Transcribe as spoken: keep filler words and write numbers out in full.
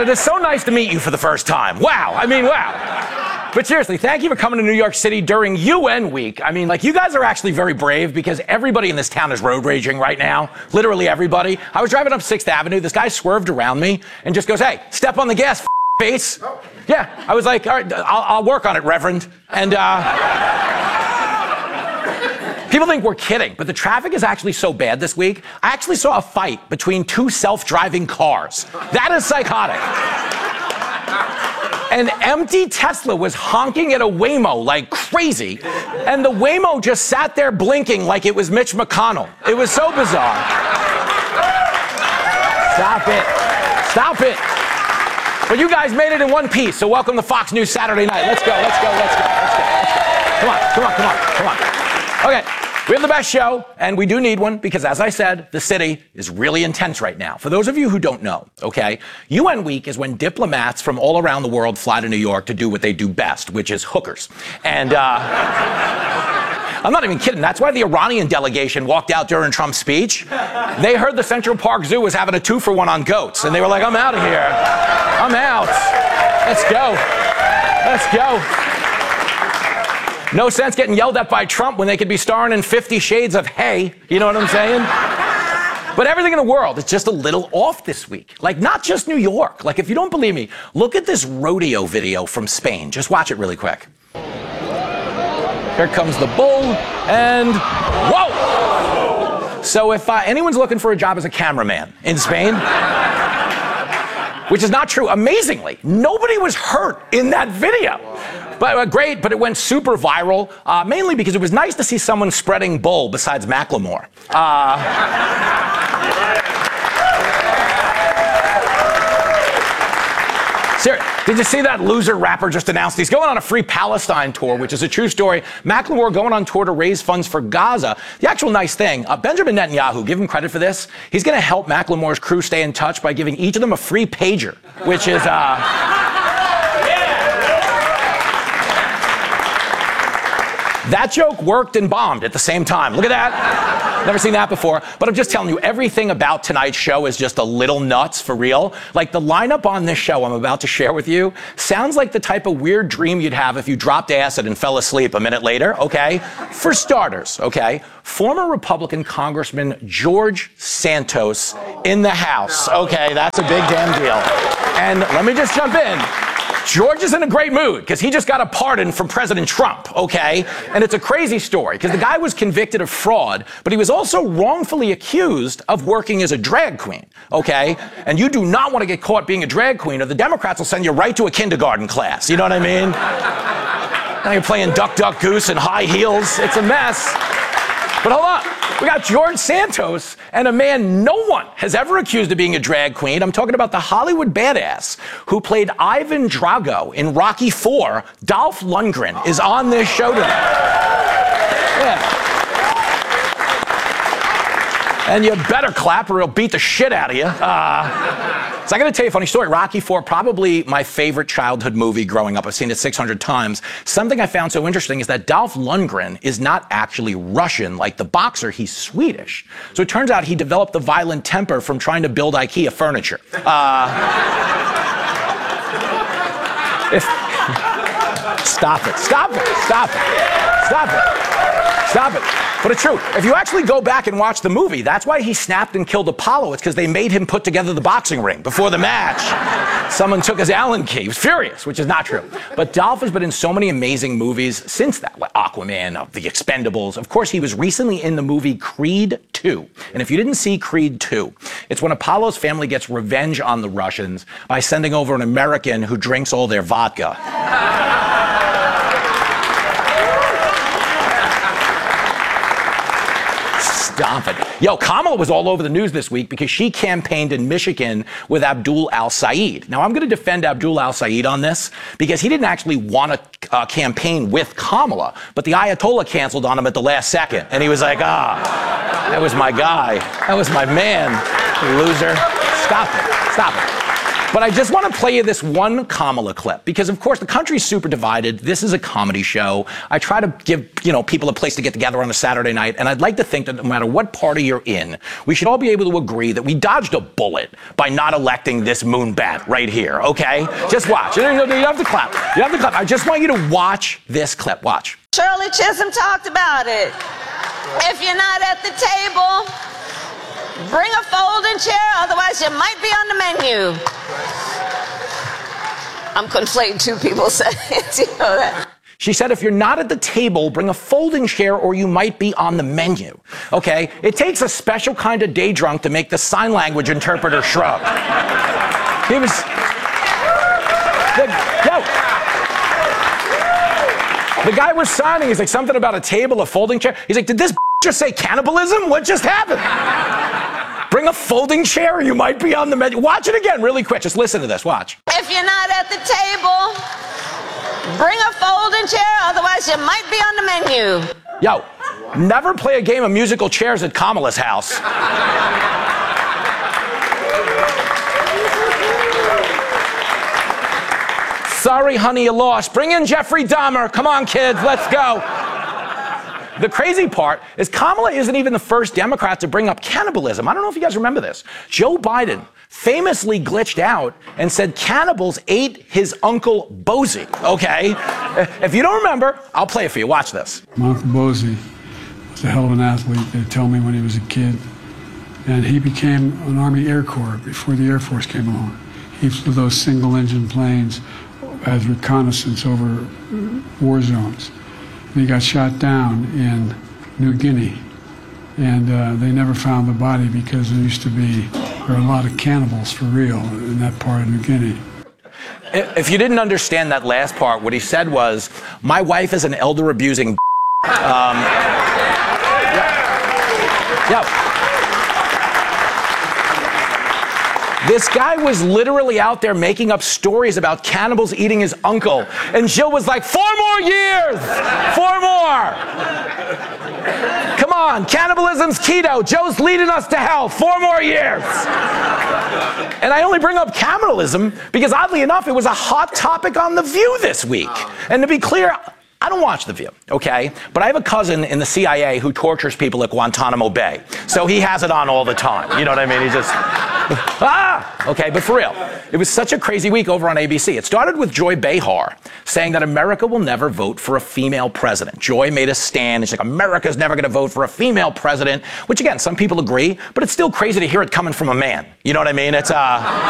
it is so nice to meet you for the first time. Wow. I mean, wow. But seriously, thank you for coming to New York City during U N week. I mean, like, you guys are actually very brave because everybody in this town is road raging right now. Literally everybody. I was driving up sixth Avenue. This guy swerved around me and just goes, "Hey, step on the gas, f- face." Oh. Yeah. I was like, "All right, I'll, I'll work on it, Reverend." And, uh... people think we're kidding, but the traffic is actually so bad this week. I actually saw a fight between two self-driving cars. That is psychotic. An empty Tesla was honking at a Waymo like crazy, and the Waymo just sat there blinking like it was Mitch McConnell. It was so bizarre. Stop it. Stop it. But you guys made it in one piece, so welcome to Fox News Saturday Night. Let's go, let's go, let's go, let's go, let's go. Come on, come on, come on, come on. Okay. We have the best show, and we do need one because, as I said, the city is really intense right now. For those of you who don't know, okay, U N week is when diplomats from all around the world fly to New York to do what they do best, which is hookers. And, uh... I'm not even kidding. That's why the Iranian delegation walked out during Trump's speech. They heard the Central Park Zoo was having a two-for-one on goats, and they were like, "I'm out of here. I'm out. Let's go. Let's go." No sense getting yelled at by Trump when they could be starring in Fifty Shades of Hay. You know what I'm saying? But everything in the world is just a little off this week. Like, not just New York. Like, if you don't believe me, look at this rodeo video from Spain. Just watch it really quick. Here comes the bull, and whoa! So if uh, anyone's looking for a job as a cameraman in Spain, which is not true, amazingly, nobody was hurt in that video. But uh, great, but it went super viral, uh, mainly because it was nice to see someone spreading bull besides Macklemore. Uh, Seriously, did you see that loser rapper just announced he's going on a Free Palestine tour, which is a true story. Macklemore going on tour to raise funds for Gaza. The actual nice thing, uh, Benjamin Netanyahu, give him credit for this. He's going to help Macklemore's crew stay in touch by giving each of them a free pager, which is... Uh, That joke worked and bombed at the same time. Look at that. Never seen that before. But I'm just telling you, everything about tonight's show is just a little nuts, for real. Like, the lineup on this show I'm about to share with you sounds like the type of weird dream you'd have if you dropped acid and fell asleep a minute later, okay? For starters, okay, former Republican Congressman George Santos in the House. Okay, that's a big damn deal. And let me just jump in. George is in a great mood because he just got a pardon from President Trump, okay? And it's a crazy story because the guy was convicted of fraud, but he was also wrongfully accused of working as a drag queen, okay? And you do not want to get caught being a drag queen or the Democrats will send you right to a kindergarten class. You know what I mean? Now you're playing Duck, Duck, Goose in high heels. It's a mess. But hold on. We got George Santos and a man no one has ever accused of being a drag queen. I'm talking about the Hollywood badass who played Ivan Drago in Rocky four. Dolph Lundgren is on this show today. Yeah. And you better clap or he'll beat the shit out of you. Uh, so I gotta tell you a funny story. Rocky four, probably my favorite childhood movie growing up. I've seen it six hundred times. Something I found so interesting is that Dolph Lundgren is not actually Russian like the boxer. He's Swedish. So it turns out he developed the violent temper from trying to build IKEA furniture. Uh, if, stop it. Stop it. Stop it. Stop it. Stop it. But it's true. If you actually go back and watch the movie, that's why he snapped and killed Apollo. It's because they made him put together the boxing ring before the match. Someone took his Allen key. He was furious, which is not true. But Dolph has been in so many amazing movies since that, like Aquaman, uh, The Expendables. Of course, he was recently in the movie Creed two. And if you didn't see Creed two, it's when Apollo's family gets revenge on the Russians by sending over an American who drinks all their vodka. Stop it. Yo, Kamala was all over the news this week because she campaigned in Michigan with Abdul al-Sayed. Now, I'm going to defend Abdul al-Sayed on this because he didn't actually want to uh, campaign with Kamala, but the Ayatollah canceled on him at the last second. And he was like, ah, that was my guy. That was my man, loser. Stop it. Stop it. But I just want to play you this one Kamala clip because, of course, the country's super divided. This is a comedy show. I try to give, you know, people a place to get together on a Saturday night, and I'd like to think that no matter what party you're in, we should all be able to agree that we dodged a bullet by not electing this moonbat right here, okay? Just watch. You have to clap. You have to clap. I just want you to watch this clip. Watch. Shirley Chisholm talked about it. If you're not at the table, bring a folding chair, otherwise you might be on the menu. I'm conflating two people saying it, you know that. She said, if you're not at the table, bring a folding chair or you might be on the menu. Okay? It takes a special kind of day drunk to make the sign language interpreter shrug. He was... The, yo, the guy was signing. He's like, something about a table, a folding chair. He's like, did this just say cannibalism? What just happened? Bring a folding chair or you might be on the menu. Watch it again really quick. Just listen to this. Watch. If you're not at the table, bring a folding chair, otherwise you might be on the menu. Yo, never play a game of musical chairs at Kamala's house. Sorry, honey, you lost. Bring in Jeffrey Dahmer. Come on, kids, let's go. The crazy part is Kamala isn't even the first Democrat to bring up cannibalism. I don't know if you guys remember this. Joe Biden famously glitched out and said cannibals ate his Uncle Bosie, okay? If you don't remember, I'll play it for you. Watch this. My Uncle Bosie was a hell of an athlete, they tell me, when he was a kid. And he became an Army Air Corps before the Air Force came along. He flew those single-engine planes as reconnaissance over war zones. And he got shot down in New Guinea. And uh, they never found the body because there used to be there are a lot of cannibals for real in that part of New Guinea. If you didn't understand that last part, what he said was, my wife is an elder-abusing um, yeah. Yeah. This guy was literally out there making up stories about cannibals eating his uncle. And Jill was like, four more years! Four more! Come on, cannibalism's keto. Joe's leading us to hell. Four more years! And I only bring up cannibalism because, oddly enough, it was a hot topic on The View this week. And to be clear, I don't watch The View, okay? But I have a cousin in the C I A who tortures people at Guantanamo Bay. So he has it on all the time. You know what I mean? He just... ah! Okay, but for real, it was such a crazy week over on A B C. It started with Joy Behar saying that America will never vote for a female president. Joy made a stand. She's like, America's never going to vote for a female president, which, again, some people agree, but it's still crazy to hear it coming from a man. You know what I mean? It's, uh...